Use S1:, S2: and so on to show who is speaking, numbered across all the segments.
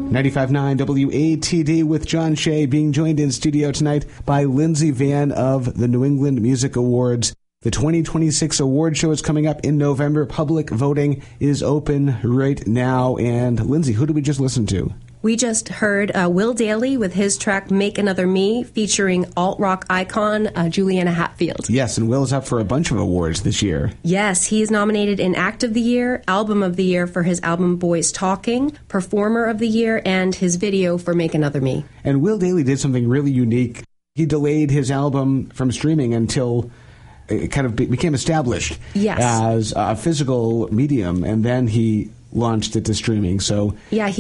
S1: 95.9 WATD with John Shea, being joined in studio tonight by Lindsay Vann of the New England Music Awards. The 2026 award show is coming up in November. Public voting is open right now. And Lindsay, who did we just listen to?
S2: We just heard Will Dailey with his track Make Another Me, featuring alt-rock icon Juliana Hatfield.
S1: Yes, and Will is up for a bunch of awards this year.
S2: Yes, he is nominated in Act of the Year, Album of the Year for his album Boys Talking, Performer of the Year, and his video for Make Another Me.
S1: And Will Dailey did something really unique. He delayed his album from streaming until it kind of became established as a physical medium, and then he launched it to streaming. So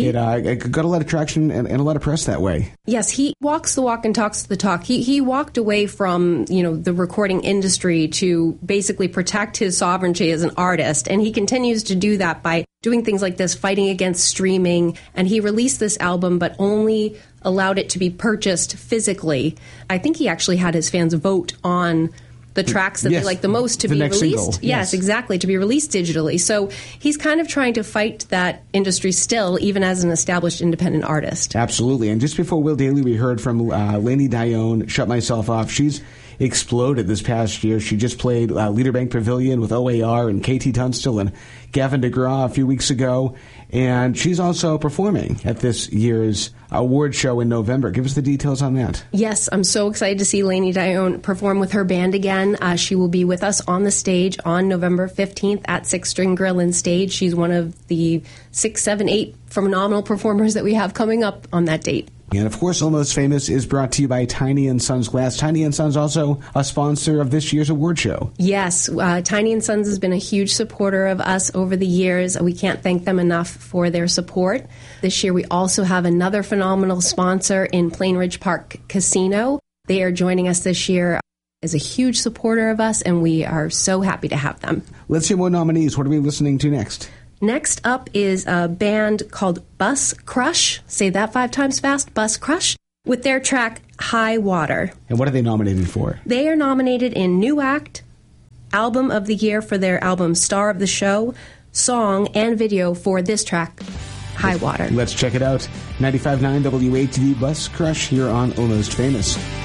S1: it got a lot of traction and a lot of press that way.
S2: Yes, he walks the walk and talks the talk. He walked away from, the recording industry to basically protect his sovereignty as an artist, and he continues to do that by doing things like this, fighting against streaming. And he released this album, but only allowed it to be purchased physically. I think he actually had his fans vote on the tracks that they like the most to be released. Single. Yes, exactly, to be released digitally. So he's kind of trying to fight that industry still, even as an established independent artist.
S1: Absolutely. And just before Will Dailey, we heard from Lainey Dione, Shut Myself Off. She's exploded this past year. She just played Leaderbank Pavilion with OAR and KT Tunstall and Gavin DeGraw a few weeks ago. And she's also performing at this year's award show in November. Give us the details on that.
S2: Yes, I'm so excited to see Lainey Dione perform with her band again. She will be with us on the stage on November 15th at Six String Grill and Stage. She's one of the 6, 7, 8 phenomenal performers that we have coming up on that date.
S1: And, of course, Almost Famous is brought to you by Tiny & Sons Glass. Tiny & Sons also a sponsor of this year's award show.
S2: Yes, Tiny & Sons has been a huge supporter of us over the years. We can't thank them enough for their support. This year we also have another phenomenal sponsor in Plainridge Park Casino. They are joining us this year as a huge supporter of us, and we are so happy to have them.
S1: Let's hear more nominees. What are we listening to next?
S2: Next up is a band called Bus Crush. Say that 5 times fast. Bus Crush. With their track High Water.
S1: And what are they nominated for?
S2: They are nominated in New Act, Album of the Year for their album Star of the Show, Song, and Video for this track, High Water.
S1: Let's check it out. 95.9 WATD Bus Crush here on Almost Famous.